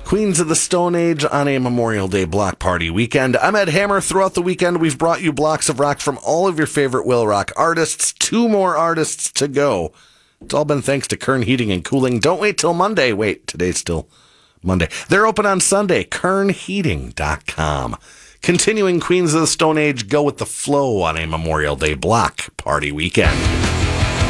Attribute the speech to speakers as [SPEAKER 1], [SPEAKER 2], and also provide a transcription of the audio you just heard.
[SPEAKER 1] Queens of the Stone Age on a Memorial Day block party weekend. I'm Ed Hammer. Throughout the weekend, we've brought you blocks of rock from all of your favorite Will Rock artists. 2 more artists to go. It's all been thanks to Kern Heating and Cooling. Don't wait till Monday. Wait, today's still Monday. They're open on Sunday. KernHeating.com. Continuing Queens of the Stone Age, go with the flow on a Memorial Day block party weekend.